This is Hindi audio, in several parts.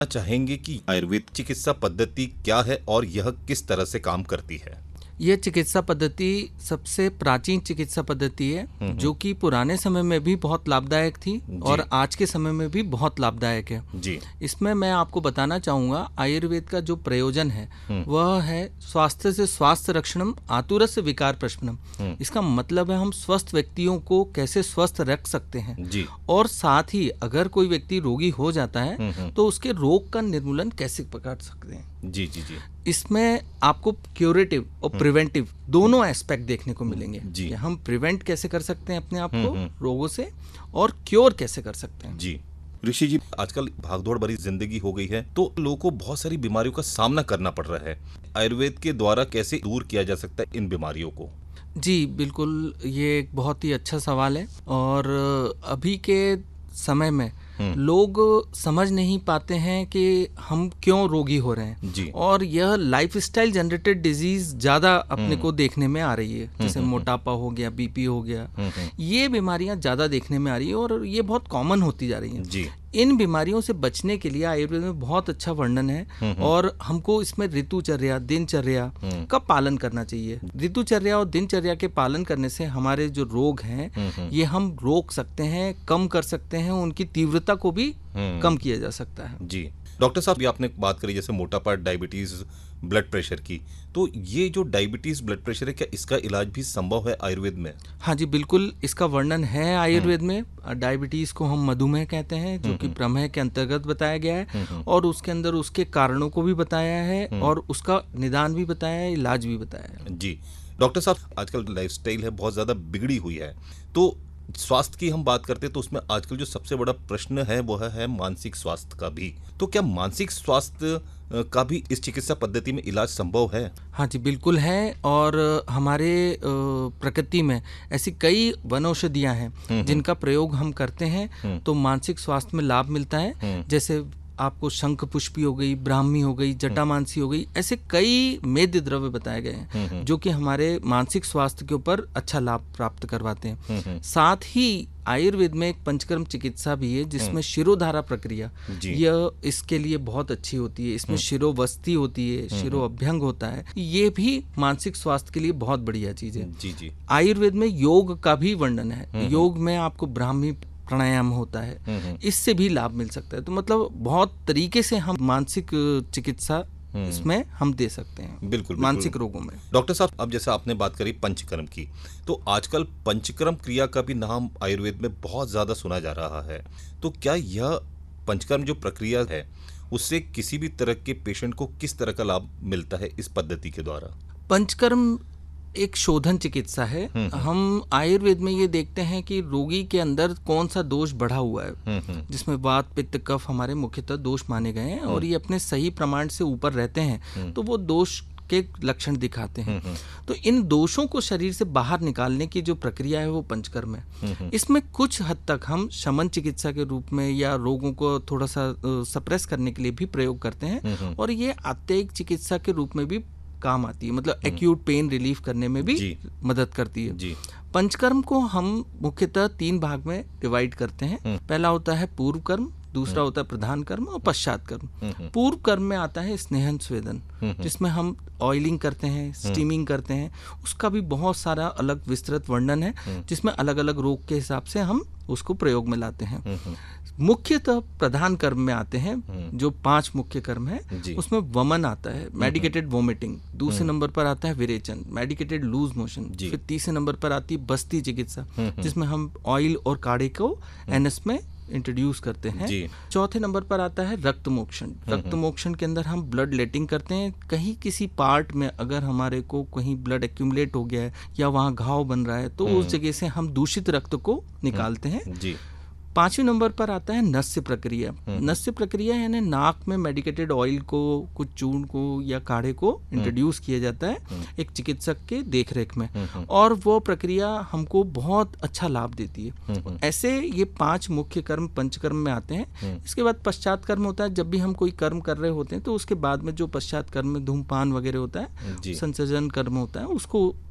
चाहेंगे कि आयुर्वेद चिकित्सा पद्धति क्या है और यह किस तरह से काम करती है। यह चिकित्सा पद्धति सबसे प्राचीन चिकित्सा पद्धति है जो कि पुराने समय में भी बहुत लाभदायक थी और आज के समय में भी बहुत लाभदायक है जी। इसमें मैं आपको बताना चाहूँगा आयुर्वेद का जो प्रयोजन है वह है स्वास्थ्य से स्वास्थ्य रक्षणम आतुरस्य विकार प्रशमनम। इसका मतलब है हम स्वस्थ व्यक्तियों को कैसे स्वस्थ रख सकते हैं जी। और साथ ही अगर कोई व्यक्ति रोगी हो जाता है तो उसके रोग का निर्मूलन कैसे कर सकते हैं। जी जी जी। इसमें आपको क्यूरेटिव और प्रिवेंटिव दोनों एस्पेक्ट देखने को मिलेंगे जी। कि हम प्रिवेंट कैसे कर सकते हैं अपने आप को रोगों से और क्योर कैसे कर सकते हैं। जी ऋषि जी, आजकल भागदौड़ भरी जिंदगी हो गई है तो लोगों को बहुत सारी बीमारियों का सामना करना पड़ रहा है। आयुर्वेद के द्वारा कैसे दूर किया जा सकता है इन बीमारियों को? जी बिल्कुल, ये एक बहुत ही अच्छा सवाल है और अभी के समय में लोग समझ नहीं पाते हैं कि हम क्यों रोगी हो रहे हैं जी। और यह लाइफस्टाइल जनरेटेड डिजीज ज़्यादा अपने को देखने में आ रही है, जैसे मोटापा हो गया, बीपी हो गया, ये बीमारियां ज़्यादा देखने में आ रही है और ये बहुत कॉमन होती जा रही हैं। जी। इन बीमारियों से बचने के लिए आयुर्वेद में बहुत अच्छा वर्णन है और हमको इसमें ऋतुचर्या, दिनचर्या का पालन करना चाहिए। ऋतुचर्या और दिनचर्या के पालन करने से हमारे जो रोग हैं ये हम रोक सकते हैं, कम कर सकते हैं, उनकी तीव्रता को भी कम किया जा सकता है। जी डॉक्टर साहब, ये आपने बात करी जैसे मोटापा, डायबिटीज, ब्लड प्रेशर की, तो ये जो डायबिटीज ब्लड प्रेशर है क्या इसका इलाज भी संभव है आयुर्वेद में? हाँ जी बिल्कुल, इसका वर्णन है आयुर्वेद में। डायबिटीज को हम मधुमेह कहते हैं जो कि प्रमेह के अंतर्गत बताया गया है और उसके अंदर उसके कारणों को भी बताया है और उसका निदान भी बताया है, इलाज भी बताया है। जी डॉक्टर साहब, आजकल लाइफस्टाइल है बहुत ज्यादा बिगड़ी हुई है, तो स्वास्थ्य की हम बात करते हैं तो उसमें आजकल जो सबसे बड़ा प्रश्न है वो है मानसिक स्वास्थ्य का भी। तो क्या मानसिक स्वास्थ्य का भी इस चिकित्सा पद्धति में इलाज संभव है? हाँ जी बिल्कुल है और हमारे प्रकृति में ऐसी कई वनौषधियाँ हैं जिनका प्रयोग हम करते हैं तो मानसिक स्वास्थ्य में लाभ मिलता है। जैसे आपको शंख पुष्पी हो गई, ब्राह्मी हो गई, जटामानसी हो गई, ऐसे कई मेद्य द्रव्य बताए गए हैं जो कि हमारे मानसिक स्वास्थ्य के ऊपर अच्छा लाभ प्राप्त करवाते हैं। साथ ही आयुर्वेद में एक पंचकर्म चिकित्सा भी है जिसमें शिरोधारा प्रक्रिया यह इसके लिए बहुत अच्छी होती है। इसमें शिरोवस्ती होती है, शिरो अभ्यंग होता है, ये भी मानसिक स्वास्थ्य के लिए बहुत बढ़िया चीज है। जी जी। आयुर्वेद में योग का भी वर्णन है। योग में आपको ब्राह्मी प्राणायाम होता है, इससे भी लाभ मिल सकता है। तो मतलब बहुत तरीके से हम मानसिक चिकित्सा इसमें हम दे सकते हैं। बिल्कुल मानसिक रोगों में। डॉक्टर साहब, अब जैसे आपने बात करी पंचकर्म की, तो आजकल पंचकर्म क्रिया का भी नाम आयुर्वेद में बहुत ज्यादा सुना जा रहा है, तो क्या यह पंचकर्म जो प्रक्रिया है उससे किसी भी तरह के पेशेंट को किस तरह का लाभ मिलता है इस पद्धति के द्वारा? पंचकर्म एक शोधन चिकित्सा है। हम आयुर्वेद में ये देखते हैं कि रोगी के अंदर कौन सा दोष बढ़ा हुआ है, जिसमें वात, पित्त, कफ हमारे मुख्यतः दोष माने गए हैं और ये अपने सही प्रमाण से ऊपर रहते हैं तो वो दोष के लक्षण दिखाते हैं। तो इन दोषों को शरीर से बाहर निकालने की जो प्रक्रिया है वो पंचकर्म है। इसमें कुछ हद तक हम शमन चिकित्सा के रूप में या रोगों को थोड़ा सा सप्रेस करने के लिए भी प्रयोग करते हैं और ये आत्यायिक चिकित्सा के रूप में भी काम आती है, मतलब एक्यूट पेन रिलीफ करने में भी मदद करती है। जी। पंचकर्म को हम मुख्यतः 3 भाग में डिवाइड करते हैं। पहला होता है पूर्व कर्म, दूसरा होता है प्रधान कर्म और पश्चात कर्म। पूर्व कर्म में आता है स्नेहन स्वेदन, जिसमें हम ऑयलिंग करते हैं, स्टीमिंग करते हैं। उसका भी बहुत सारा अलग विस्तृत वर्णन है जिसमें अलग अलग रोग के हिसाब से हम उसको प्रयोग में लाते हैं। मुख्यतः प्रधान कर्म में आते हैं जो 5 मुख्य कर्म है, उसमें वमन आता है, मेडिकेटेड वोमिटिंग, दूसरे नंबर पर आता है विरेचन, मेडिकेटेड लूज मोशन, फिर तीसरे नंबर पर आती है बस्ती चिकित्सा जिसमें हम ऑयल और काढ़े को एनएस में इंट्रोड्यूस करते हैं। चौथे नंबर पर आता है रक्त मोक्षण। रक्त मोक्षण के अंदर हम ब्लड लेटिंग करते हैं। कहीं किसी पार्ट में अगर हमारे को कहीं ब्लड एक्यूमुलेट हो गया है या वहाँ घाव बन रहा है तो उस जगह से हम दूषित रक्त को निकालते हैं। जी। 5वें नंबर पर आता है नस्य प्रक्रिया। नस्य प्रक्रिया यानी नाक में मेडिकेटेड ऑयल को, कुछ चूर्ण को या काढ़े को इंट्रोड्यूस किया जाता है एक चिकित्सक के देखरेख में और वो प्रक्रिया हमको बहुत अच्छा लाभ देती है। ऐसे ये 5 मुख्य कर्म पंचकर्म में आते हैं। इसके बाद पश्चात कर्म होता है। जब भी हम कोई कर्म कर रहे होते हैं तो उसके बाद में जो पश्चात कर्म में धूमपान वगैरह होता है, संसर्जन कर्म होता है, उसको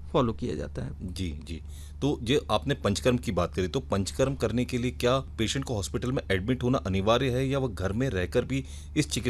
फॉलो किया जाता है। जी जी। तो ये आपने पंचकर्म की बात करी, तो पंचकर्म करने के लिए क्या पेशेंट को हॉस्पिटल में एडमिट होना अनिवार्य है या वह घर में रहकर भी इस चिकित्सा